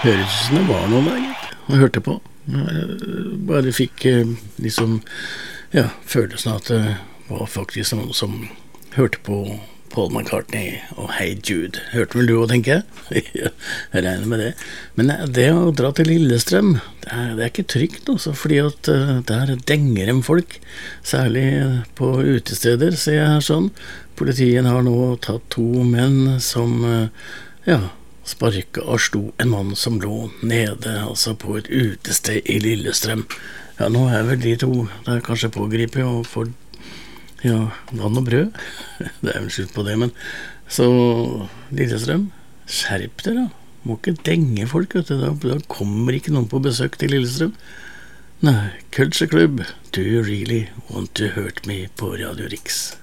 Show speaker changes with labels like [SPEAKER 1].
[SPEAKER 1] Høres ut som det var noen der, gitt. Jeg hørte på. Jeg bare fikk liksom, ja, følelsen av at det var faktisk noen som hørte på Paul McCartney og Hey Jude. Hørte vel du også, tenker jeg? Ja, jeg regner med det. Men det å dra til Lillestrøm, det er ikke trygt også, fordi at der denger dem folk, særlig på utesteder, ser jeg her sånn. Politiet har nå tatt 2 menn som, ja, sparket og slo en mann som lå nede, altså på et utested i Lillestrøm. Ja, nå er vel de 2 der kanskje pågripet og får, ja, vann og brød. Det er vel slutt på det, men så Lillestrøm, skjerp dere da. Må ikke denge folk, vet du. Da kommer ikke noen på besøk til Lillestrøm. Nei, Culture Club, Do You Really Want To Hurt Me på Radio Riks.